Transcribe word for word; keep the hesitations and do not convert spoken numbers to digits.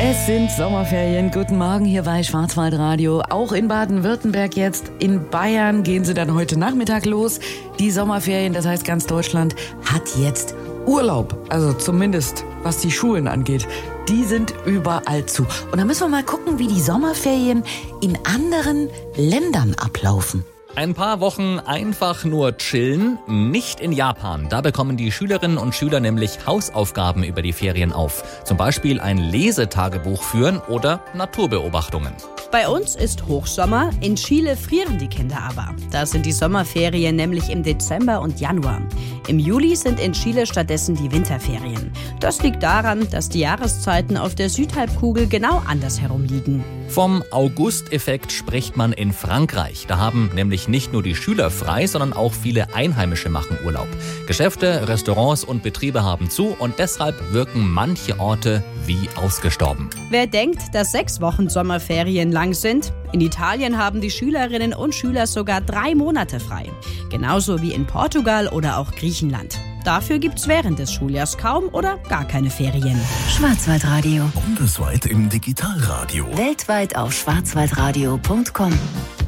Es sind Sommerferien. Guten Morgen hier bei Schwarzwaldradio. Auch in Baden-Württemberg jetzt. In Bayern gehen sie dann heute Nachmittag los. Die Sommerferien, das heißt ganz Deutschland, hat jetzt Urlaub. Also zumindest was die Schulen angeht. Die sind überall zu. Und da müssen wir mal gucken, wie die Sommerferien in anderen Ländern ablaufen. Ein paar Wochen einfach nur chillen, nicht in Japan. Da bekommen die Schülerinnen und Schüler nämlich Hausaufgaben über die Ferien auf. Zum Beispiel ein Lesetagebuch führen oder Naturbeobachtungen. Bei uns ist Hochsommer, in Chile frieren die Kinder aber. Da sind die Sommerferien nämlich im Dezember und Januar. Im Juli sind in Chile stattdessen die Winterferien. Das liegt daran, dass die Jahreszeiten auf der Südhalbkugel genau andersherum liegen. Vom August-Effekt spricht man in Frankreich. Da haben nämlich nicht nur die Schüler frei, sondern auch viele Einheimische machen Urlaub. Geschäfte, Restaurants und Betriebe haben zu und deshalb wirken manche Orte wie ausgestorben. Wer denkt, dass sechs Wochen Sommerferien lang sind? In Italien haben die Schülerinnen und Schüler sogar drei Monate frei. Genauso wie in Portugal oder auch Griechenland. Dafür gibt's während des Schuljahrs kaum oder gar keine Ferien. Schwarzwaldradio. Bundesweit im Digitalradio. Weltweit auf schwarzwaldradio punkt com.